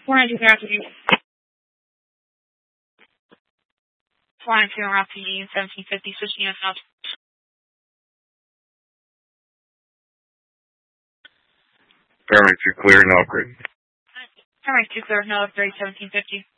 Flying to Rapid. Flying to Rapid 1750, switching us up. Paramount 2 clear, no upgrade. Paramount 2 clear, no upgrade, 1750.